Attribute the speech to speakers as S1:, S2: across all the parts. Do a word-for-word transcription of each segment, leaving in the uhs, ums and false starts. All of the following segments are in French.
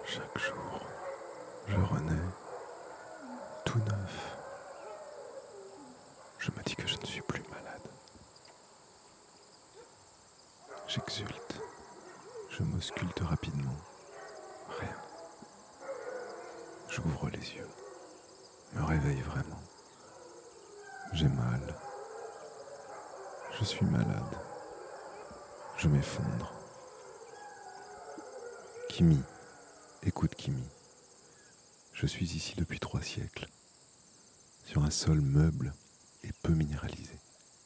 S1: Chaque jour, je renais tout neuf. Je me dis que je ne suis plus malade. J'exulte. Je m'ausculte rapidement. Rien. J'ouvre les yeux. Me réveille vraiment. J'ai mal. Je suis malade. Je m'effondre. Kimi. Écoute Kimi. Je suis ici depuis trois siècles. Sur un sol meuble et peu minéralisé.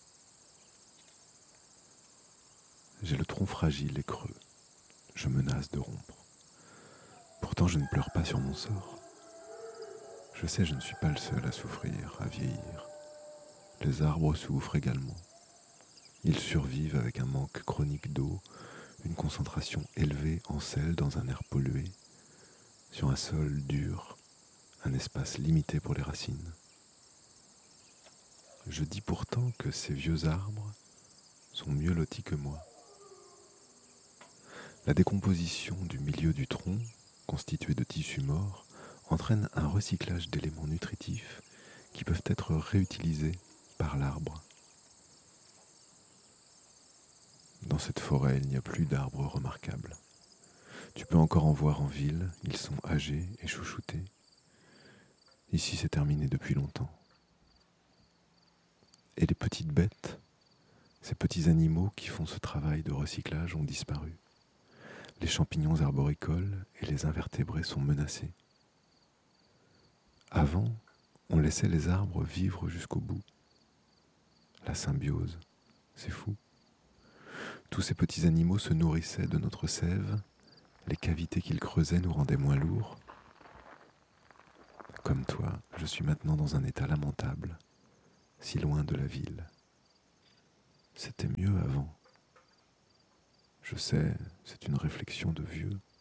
S1: J'ai le tronc fragile et creux. Je menace de rompre. Pourtant, je ne pleure pas sur mon sort. Je sais, je ne suis pas le seul à souffrir, à vieillir. Les arbres souffrent également. Ils survivent avec un manque chronique d'eau, une concentration élevée en sel dans un air pollué, sur un sol dur, un espace limité pour les racines. Je dis pourtant que ces vieux arbres sont mieux lotis que moi. La décomposition du milieu du tronc, constitué de tissus morts, entraîne un recyclage d'éléments nutritifs qui peuvent être réutilisés par l'arbre. Dans cette forêt, il n'y a plus d'arbres remarquables. Tu peux encore en voir en ville, ils sont âgés et chouchoutés. Ici, c'est terminé depuis longtemps. Et les petites bêtes, ces petits animaux qui font ce travail de recyclage ont disparu. Les champignons arboricoles et les invertébrés sont menacés. Avant, on laissait les arbres vivre jusqu'au bout. La symbiose, c'est fou. Tous ces petits animaux se nourrissaient de notre sève, les cavités qu'ils creusaient nous rendaient moins lourds. Comme toi, je suis maintenant dans un état lamentable, si loin de la ville. C'était mieux avant. Je sais, c'est une réflexion de vieux.